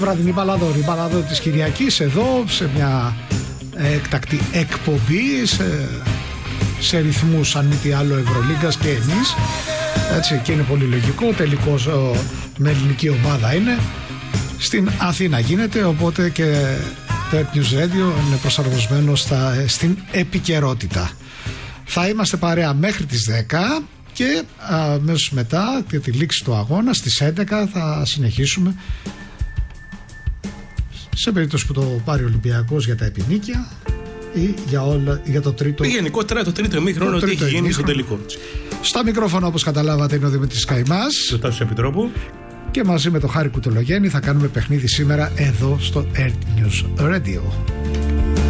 Βραδινή μπαλάδο της Κυριακής εδώ σε μια έκτακτη εκπομπή σε ρυθμούς αν μη τι άλλο Ευρωλίγκας και εμείς, έτσι, και είναι πολύ λογικό, τελικώς με ελληνική ομάδα είναι, στην Αθήνα γίνεται, οπότε και το News Radio είναι προσαρμοσμένο στην επικαιρότητα. Θα είμαστε παρέα μέχρι τις 10 και αμέσως μετά για τη λήξη του αγώνα στις 11 θα συνεχίσουμε, σε περίπτωση που το πάρει ο Ολυμπιακός, για τα επινίκια ή για το τρίτο. Γενικότερα το τρίτο ημίχρονο, τι έχει γίνει στο τελικό. Στα μικρόφωνα, όπως καταλάβατε, είναι ο Δημήτρης Καϊμάς, ο Τάσος Επιτρόπου, και μαζί με τον Χάρη Κουτολογέννη θα κάνουμε παιχνίδι σήμερα εδώ στο Earth News Radio.